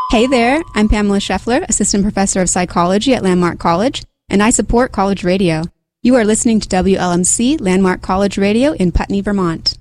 Hey there, I'm Pamela Scheffler, Assistant Professor of Psychology at Landmark College, and I support College Radio. You are listening to WLMC Landmark College Radio in Putney, Vermont.